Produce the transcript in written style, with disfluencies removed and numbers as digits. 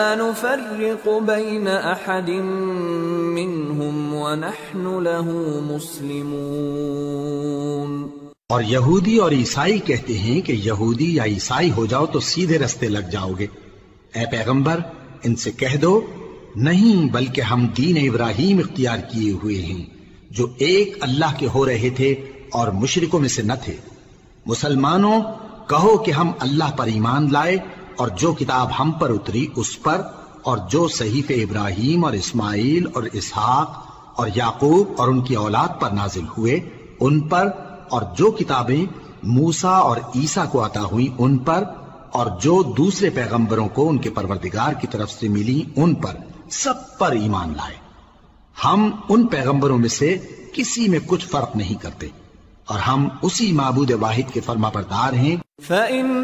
नुफ़र्रिक़ु ban अहदिम मिनहुम व नहनु लहू मुस्लिमून। और यहूदी और ईसाई कहते हैं कि यहूदी या ईसाई हो जाओ तो सीधे रास्ते लग जाओगे। ऐ पैगंबर, इनसे कह दो, नहीं, बल्कि हम दीन इब्राहीम इख्तियार किए हुए हैं, जो एक अल्लाह के हो रहे थे और मुशरिकों में से न थे। मुसलमानों, कहो कि हम अल्लाह पर ईमान लाए और जो किताब हम पर उतरी उस पर, और जो सहीफे इब्राहीम और इस्माइल और इसहाक और याकूब और उनकी औलाद पर नाजिल हुए उन पर, और जो किताबें मूसा और ईसा को अता हुई उन पर, और जो दूसरे पैगंबरों को उनके परवरदिगार की तरफ से मिली उन पर, सब पर ईमान लाए। हम उन पैगंबरों में से किसी में कुछ फर्क नहीं करते और हम उसी माबूद वाहिद के फर्माबरदार हैं।